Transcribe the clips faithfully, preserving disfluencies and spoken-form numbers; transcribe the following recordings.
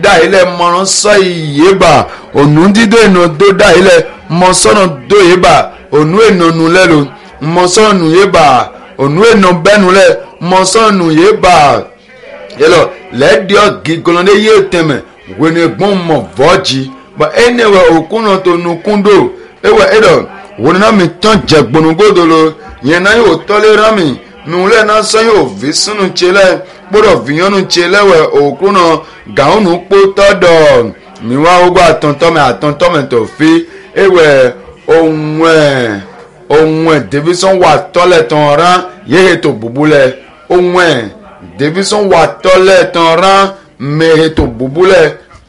dá ilẹ̀ mọ̀ràn sọ iye bá ònú dídó ènà tó dá ilẹ̀ mọ̀ sọ́nà tó yé bá ònú ènà nù lẹ́lu mọ̀ sọ́nà nù yé bá ònú ènà bẹ́nu lẹ̀ mọ̀ sọ́nà nù yé bá yẹlọ lẹ́díọ̀ gígọ́lọ́dé yé tẹ̀mẹ̀ wẹ́nẹ̀ gbọ́n mọ̀ vọ́ọ̀jì bá ẹni wẹ̀ òkúnà tó nu kúndò ewẹ̀ ẹ̀dọ̀ wọ́n náà mi tán jẹ̀ gbónúgbòdò lo yẹn náà yóò tọ́lé rámì nùlẹ̀ náà sọ yóò fi sínú tselẹ̀ gbọ́dọ̀ fìyànnù tselẹ̀ wẹ̀ òkúnà gàúnù kpó tọ́dọ̀ miwa wogbo atɔntɔmɛ atɔntɔmɛ tó fi ewɛ ohun ɛ ohun ɛ division wa tɔlɛ tɔn ran yehe tó bubu lɛ ohun ɛ division wa tɔlɛ tɔn ran mehe tó bubu lɛ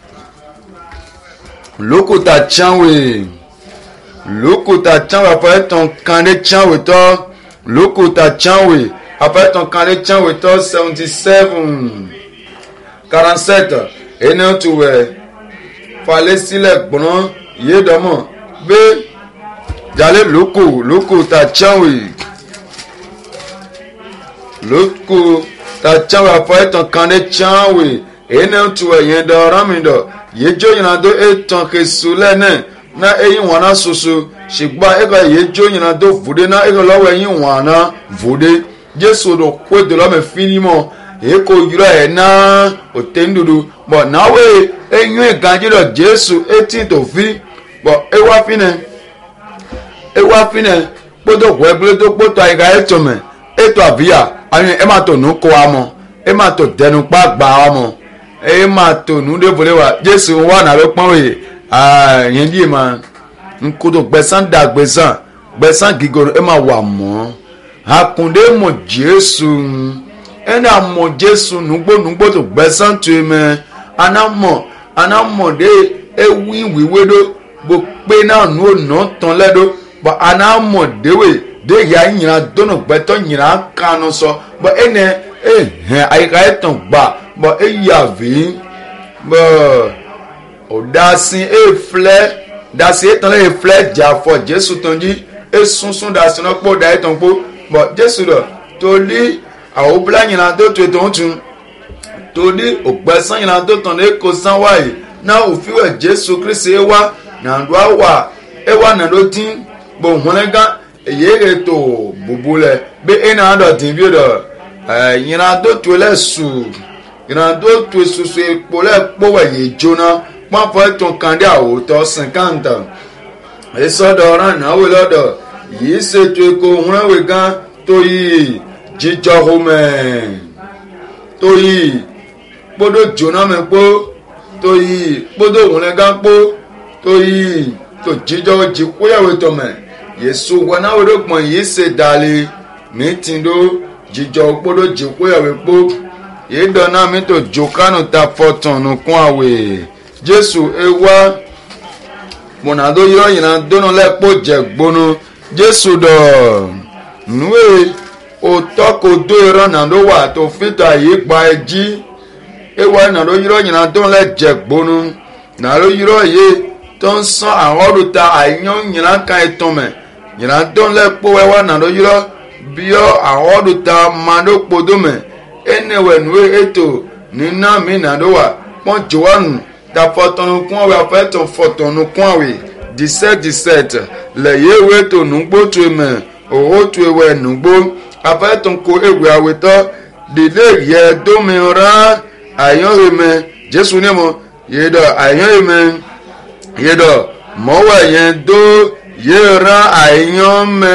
lókùtà tsanwe lókùtà tsanwe afɔ etɔn kan de tsanwe tɔ lókùtà tsanwe afɔ etɔn kan de tsanwe tɔ seventy seven quarante sept ene tu wɛ. Falẹ̀ sílẹ̀ gbọ́n yé dọ́mọ̀ gbé jalè lóko lóko ta tsáwé lóko ta tsáwé afọ ẹ̀tàn kan dé tsáwé èyí náà tu ẹ̀yẹn dọ̀ rámìdọ̀ yéjó yìnyín dó ètàn kẹsù lẹ́nẹ̀ náà ẹ̀yìn wọn náà soso ṣùgbọ́n ẹ̀kọ́ yéjó yìnyín dó vòdé náà ẹ̀kọ́ lọ́wọ́ ẹ̀yìn wọn náà vòdé jésù dò kó èdòlọ́mẹ̀ fínimọ̀ eko yúrọ ẹ̀ náà òtẹ́ ńdodo bọ̀ náwó eyín ìgànjẹ́ lọ jésù etí tó fi bọ̀ ewa finẹ ewa finẹ kpótó kó ẹgbẹ́ tó kpótó àyíká ètò mẹ ètò àbíyà àyìn ẹ máa tó nù kó wa mọ ẹ máa tó dẹnu pa gbà wa mọ ẹ máa tó nù débòlé wa jésù wà nàbẹ pọ́n wẹ̀ yẹn díẹ̀ máa nkótó gbẹ̀sán dà gbẹ̀sán gbẹ̀sán gígoro ẹ máa wà mọ́ àkùndé mọ̀ jésù ẹni àmọ̀ jésù nùgbónùgbò tó gbẹ̀sán tó mẹ́ anamọ̀ anamọ̀ dé ewu ìwíwédó bó pé náà nù ọ̀nà tán lẹ́dọ̀ bọ̀ anamọ̀ déwé dé ìyá yìnyín dọ́nà gbẹ́tọ́ yìnyín kanu sọ bọ̀ ẹnẹ ẹhẹn àyíká ẹ̀tàn gbà bọ̀ ẹ̀yàví bọ̀ ọ̀dàsìn ẹ̀flẹ́ dàsìn ẹ̀tàn ẹ̀flẹ́ jà fọ jésù tán jí ẹ̀sùnsùn dàsìn náà pọ̀ dà ẹ̀tàn pọ̀ bọ̀ jésù lọ torí àwọn obìnrin yìnyín tó tó tó ń tún torí ògbẹ́sán yìnyín tó tàn ní kò sán wáyé náà òfin wẹ̀ jésù kristi ẹwà nàdó àwà ẹwà nàdó dín gbòǹhùnẹ́gá èyí ètò bùbù lẹ̀ bí ẹnà àdọ̀tí bí ọ̀dọ̀ yìnyín tó tó lẹ̀ sùn yìnyín tó tó soso epo lẹ̀ kpówẹ̀ yìí jóná pọ́npọ́ ètò kàndé àwòtọ́ sìnkáǹtà èsọdọ̀ ọ̀ràn náà wò lọ́dọ̀ yìí ṣètò èkó òhunrẹ́wé gán tó yìí jíjọ homẹ̀ tó yìí kpódò jóná mi kpó tó yìí kpódò òhunrẹ́gá kpó tó yìí tó jíjọ jìkúyàwó tó mẹ̀ yéṣu wọnáwó tó gbọ̀n yìí ṣe dàlẹ́ mi ti dó jíjọ kpódò jìkúyàwó kpó yìí dọ̀nà mi tó jòkánù ta fọ̀tàn nùkún àwẹ̀ jésù ewa mọ̀nàdó yọ yìnyín dónú lẹ́kpó jẹ̀ gbónú jésù dọ̀ nùwé òtọ́ kò dó irọ́ nàdó wà tó fìtọ̀ àyè gba ẹjí ewa nàdó yọ yìnyín dónú lẹ́ jẹ̀ gbónú nàdó yọ yìí tó ń sán àwọn ọdún ta àyàn yìnyín kan ẹ̀tọ́ mẹ́ yìnyín dónú lẹ́kpó ẹwà nàdó yọ bíọ́ àwọn ọdún ta màdó kpódó mẹ́ ẹnẹwẹ̀ nùwé ètò nínà mí nàdó wà pọ́n jòwánù ta fọtọnu kún ọwẹ afẹtọ fọtọnu kún ọwẹ dix-sept dix-sept lẹyẹ ewé tó nùgbó tó mẹ òwò tó ewé nùgbó afẹtọ kó ewé awetọ dìde yẹ dómìnira àyànwèmẹ jésù ní mo yẹdọ àyànwèmẹ yẹdọ mọwẹ yẹn dó yẹra àyànmẹ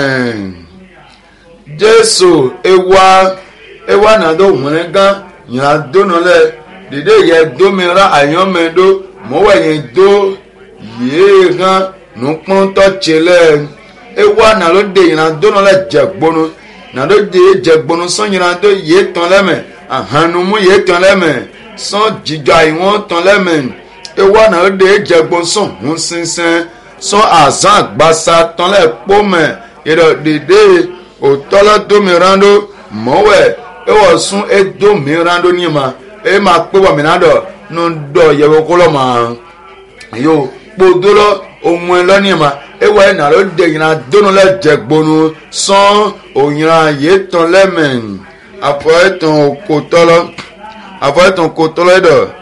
jésù ewa ewa nàdó wọnẹ gán yàrá dónàlẹ dìde yẹ dómìnira àyànmẹ́dó mọ́wọ́ yẹn dó yéé hàn nùpọ́ntọ́ tselẹ̀ ewa nàló de yìnyín dónà lẹ jẹgbónu nàló de jẹgbónu sọ yìnyín dó yéé tán lẹ́mẹ̀ àhánumu yéé tán lẹ́mẹ̀ sọ jíjọ àyìnwó tán lẹ́mẹ̀ ewa nàló de jẹgbónu sọ hún sínsìn sọ àzán àgbàsá tán lẹ́ kpọ́mẹ̀ yẹ̀dọ̀ dìde òtọ́lọ́ dómìnira dó mọ́wọ́ ewọ̀ sún edómìnira dó ní ma e ma kpé wà mí nàdọ̀ nù dọ̀ yẹ̀wò kọ́lọ́ mà yóò kpódó lọ òmùẹ lọ́nìí ma e wà ẹ̀ nàlọ́ dẹ̀ yìnyínna dónú lẹ̀ jẹ̀ gbónú sọ́n òyìnbá yé tán lẹ́mẹ̀ àfọ̀ ẹ̀ tán kò tọ́lọ́ àfọ̀ ẹ̀ tán kò tọ́lọ́ ẹ̀ dọ̀.